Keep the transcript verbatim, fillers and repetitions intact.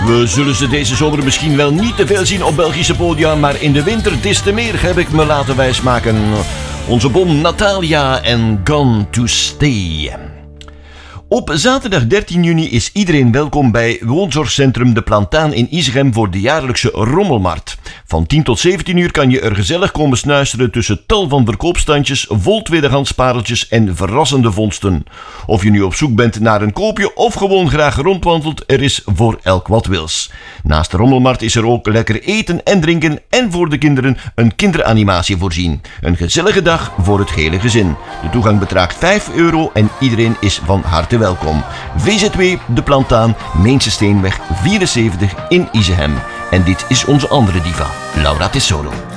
We zullen ze deze zomer misschien wel niet te veel zien op Belgische podia, maar in de winter des te meer heb ik me laten wijsmaken. Onze bom Natalia en Gone to Stay. Op zaterdag dertien juni is iedereen welkom bij woonzorgcentrum De Plantaan in Isegem voor de jaarlijkse rommelmarkt. Van tien tot zeventien uur kan je er gezellig komen snuisteren tussen tal van verkoopstandjes, vol tweedehands pareltjes en verrassende vondsten. Of je nu op zoek bent naar een koopje of gewoon graag rondwandelt, er is voor elk wat wils. Naast de rommelmarkt is er ook lekker eten en drinken en voor de kinderen een kinderanimatie voorzien. Een gezellige dag voor het hele gezin. De toegang bedraagt vijf euro en iedereen is van harte welkom. V Z W De Plantaan, Meense Steenweg vierenzeventig in Isegem. En dit is onze andere diva, Laura Tesoro.